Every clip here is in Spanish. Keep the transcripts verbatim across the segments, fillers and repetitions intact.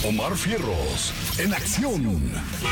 Omar Fierros, en acción.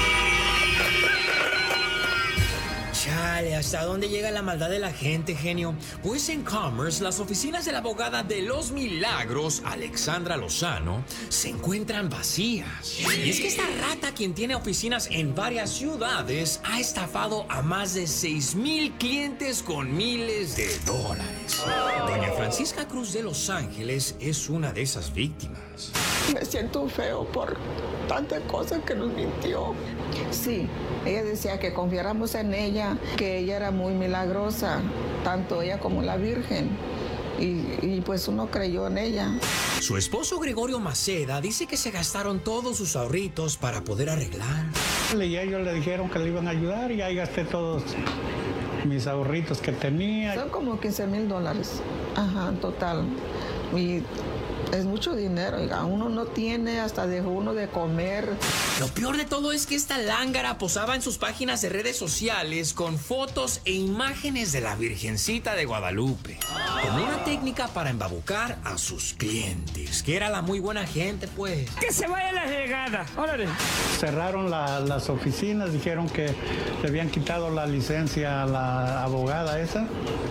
Chale, ¿hasta dónde llega la maldad de la gente, genio? Pues en Commerce, las oficinas de la abogada de los milagros, Alexandra Lozano, se encuentran vacías. Y es que esta rata, quien tiene oficinas en varias ciudades, ha estafado a más de seis mil clientes con miles de dólares. Doña Francisca Cruz de Los Ángeles es una de esas víctimas. Me siento feo por tantas cosas que nos mintió. Sí, ella decía que confiáramos en ella, que ella era muy milagrosa, tanto ella como la Virgen. Y, y pues uno creyó en ella. Su esposo Gregorio Maceda dice que se gastaron todos sus ahorritos para poder arreglar. Y ellos le dijeron que le iban a ayudar y ahí gasté todos mis ahorritos que tenía. Son como quince mil dólares, ajá, en total. Y es mucho dinero, oiga. Uno no tiene, hasta dejó uno de comer. Lo peor de todo es que esta lángara posaba en sus páginas de redes sociales con fotos e imágenes de la Virgencita de Guadalupe, como una técnica para embabucar a sus clientes, que era la muy buena gente, pues. ¡Que se vaya la llegada! ¡Órale! Cerraron la, las oficinas, dijeron que le habían quitado la licencia a la abogada esa,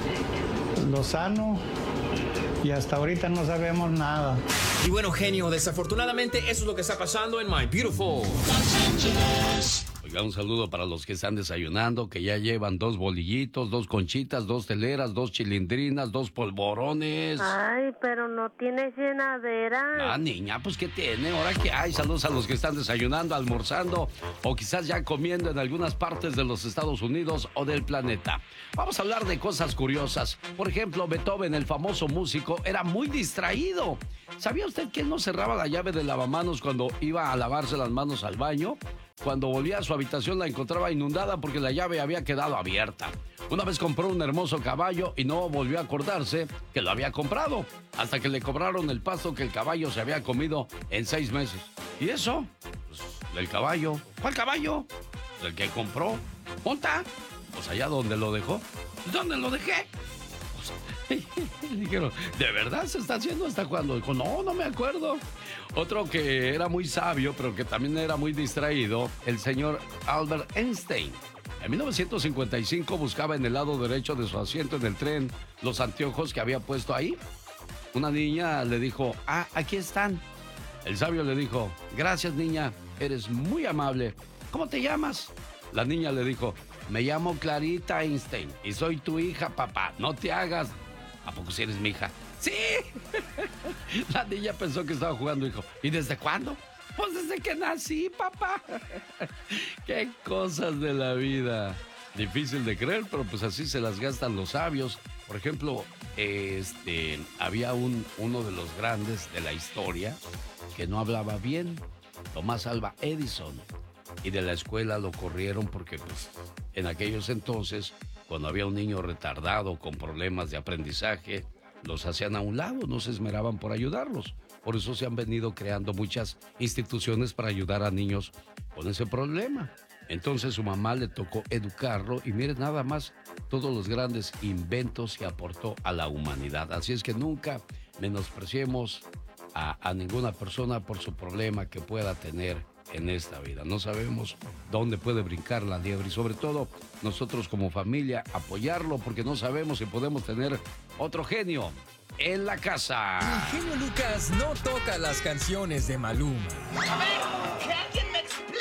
Lozano. Y hasta ahorita no sabemos nada. Y bueno, genio, desafortunadamente eso es lo que está pasando en My Beautiful Los Angeles. Oiga, un saludo para los que están desayunando, que ya llevan dos bolillitos, dos conchitas, dos teleras, dos chilindrinas, dos polvorones. Ay, pero no tiene llenadera. Ah, niña, pues ¿qué tiene? Ahora que hay, saludos a los que están desayunando, almorzando o quizás ya comiendo en algunas partes de los Estados Unidos o del planeta. Vamos a hablar de cosas curiosas. Por ejemplo, Beethoven, el famoso músico, era muy distraído. ¿Sabía usted que él no cerraba la llave del lavamanos cuando iba a lavarse las manos al baño? Cuando volvía a su habitación la encontraba inundada porque la llave había quedado abierta. Una vez compró un hermoso caballo y no volvió a acordarse que lo había comprado, hasta que le cobraron el pasto que el caballo se había comido en seis meses. ¿Y eso? Pues el caballo. ¿Cuál caballo? Pues el que compró. ¿Monta? Pues allá donde lo dejó. ¿Dónde lo dejé? Pues, le dijeron, ¿de verdad se está haciendo hasta cuándo? Dijo, no, no me acuerdo. Otro que era muy sabio, pero que también era muy distraído, el señor Albert Einstein. En mil novecientos cincuenta y cinco buscaba en el lado derecho de su asiento en el tren los anteojos que había puesto ahí. Una niña le dijo, ah, aquí están. El sabio le dijo, gracias niña, eres muy amable. ¿Cómo te llamas? La niña le dijo, me llamo Clarita Einstein y soy tu hija, papá. No te hagas. ¿A poco si eres mi hija? ¡Sí! La niña pensó que estaba jugando, hijo. ¿Y desde cuándo? Pues desde que nací, papá. ¡Qué cosas de la vida! Difícil de creer, pero pues así se las gastan los sabios. Por ejemplo, este, había un, uno de los grandes de la historia que no hablaba bien, Tomás Alva Edison. Y de la escuela lo corrieron porque pues en aquellos entonces, cuando había un niño retardado con problemas de aprendizaje, los hacían a un lado, no se esmeraban por ayudarlos. Por eso se han venido creando muchas instituciones para ayudar a niños con ese problema. Entonces su mamá le tocó educarlo y miren nada más todos los grandes inventos que aportó a la humanidad. Así es que nunca menospreciemos a, a ninguna persona por su problema que pueda tener en esta vida. No sabemos dónde puede brincar la liebre y sobre todo nosotros como familia apoyarlo porque no sabemos si podemos tener otro genio en la casa. El genio Lucas no toca las canciones de Maluma. A ver,